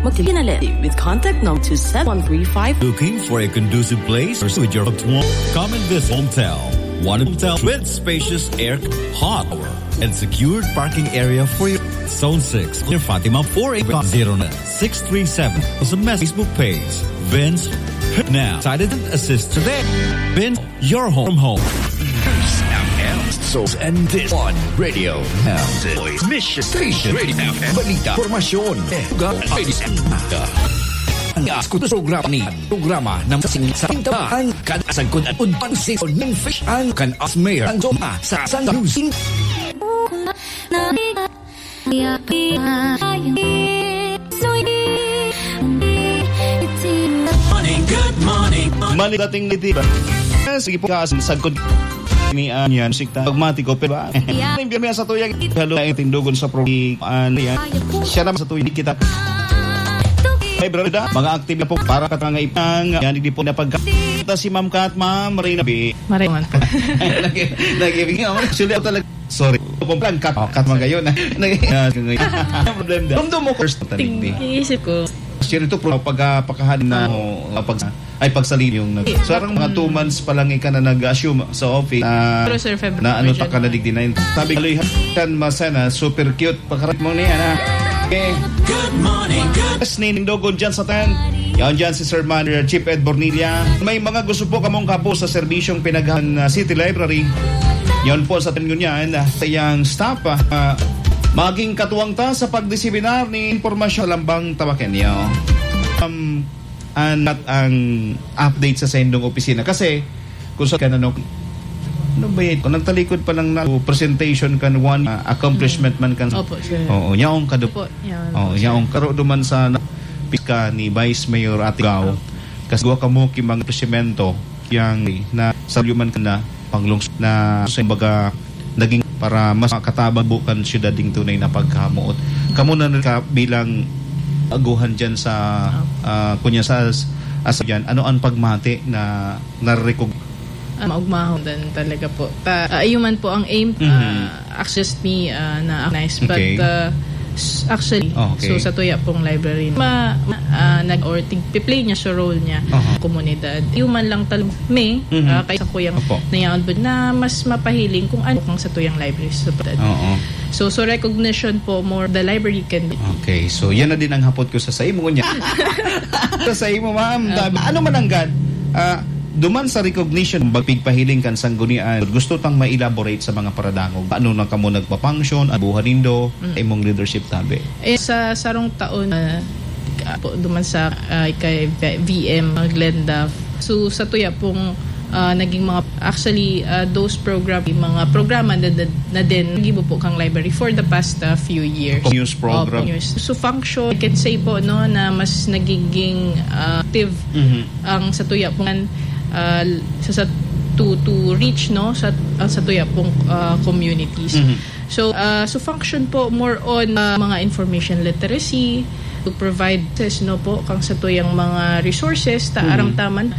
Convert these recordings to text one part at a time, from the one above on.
Magkinaleti with contact number 27135. Looking for a conducive place with your home? Come and visit Hometel. One hotel with spacious air, hot water, and secured parking area for your Zone 6 near Fatima 4809-637. Also, Facebook page Vince now. Excited to assist today. Vince, your home from home. So, and this on radio now. Mission Station Radio FM. Balita, formasyon, ang askuto programa ng singit sa pinta ang kanasagkod at unpansin ng fish ang kanas mayor ang zoma sa Santa Cruz. Good morning. Mali dating nitiba. Sige po kasin sagkod ni yan sikta magmatiko pero yung biya sa tuyang halo na tindugon sa pro yan siya naman sa tuyang kita ay brother mga active na po para katanga ipang yan hindi po napagkita si Ma'am Kat Ma'am Marina B Mariman nagibigyan ako actually talaga sorry kung plan kat mga gayon problem da dumdum mo first tingin ko share ito pro pagkakahalin na pagsalin yung so parang mga 2 months pa lang ka na nag-assume sa office pero sir February na ano ta ka na digdinayin sabi kan masana super cute pagkarat mo niya na okay Good morning. Good. Nining dogon dyan sa tan yan dyan si Sir Manager Chief Ed Bornilla may mga gusto po kamong kapo sa serbisyong pinaghan City Library yan po sa tanong yan tayang staff maging katuwang ta sa pagdisiplinar ni impormasyon lambang tawaken niyo ang update sa sendong opisina kasi kung sa kanano ano ba yun? Kung nagtalikod pa lang na presentation kan one accomplishment man kan opo sir oo yaong kado yaong karo duman sa pika ni Vice Mayor Atigaw kasi gua kamo kimang presimento yang na salyuman kana panglungsod na sa baga naging para mas katabang bukan syudad ding tunay na pagkamuot kamo na bilang aguhan dyan sa kunya sa dyan, ano ang pagmati na narecognized? Maugmahon din talaga po. Ayuman po ang aim, access me na nice, but actually, so sa tuya pong library, or tigpiplay niya sa role niya, komunidad. Ayuman lang talaga may, kaysa kuyang nayaon na mas mapahiling kung ano kang sa tuyang library. So recognition po more the library can be. Okay, so yan na din ang hapot ko sa imo niya. Sa imo ma'am, ano man ang God? Duman sa recognition pagpigpahiling kan sanggunian gusto tang ma-elaborate sa mga paradangog ano na kamo nagpa-function abuhan nindo imong leadership tabi sa sarong taon duman sa kay VM Glenda so sa tuya pong naging mga actually those mga programa na din nagibo po kang library for the past few years news program so function I can say po no na mas nagiging active ang sa tuya pong to reach no sa tuya pong communities so function po more on mga information literacy to provide no po kang sa tuyang mga resources aramtaman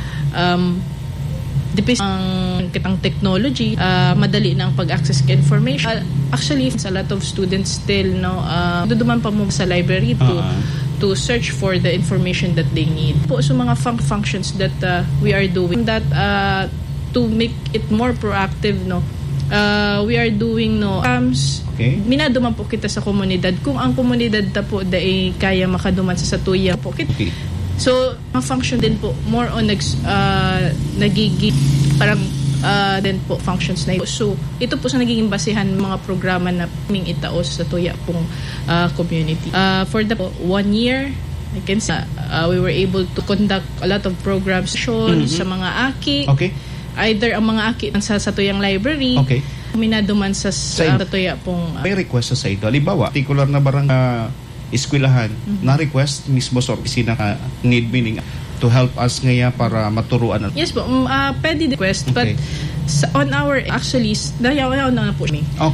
depende ang kitang technology madali na ang pag-access ka information actually a lot of students still no duduman pa mo sa library to search for the information that they need. Po so mga functions that we are doing that to make it more proactive no. We are doing minaduman po kita sa komunidad kung ang komunidad ta po dai kaya makaduman sa satuya po kita. So ang function din po more on nagiging parang then po functions na ito. So ito po sa nagiging basehan mga programa na paming itaos sa tuya pong community. For the 1 year I can say we were able to conduct a lot of programs sa mga aki either ang mga aki sa tuyang library minaduman sa tuya pong may request sa ito halimbawa particular na barang eskwelahan na request mismo sa opisina need meaning to help us ngaya para maturuan. Yes po, pwede request but on our actually dayaw na po kami.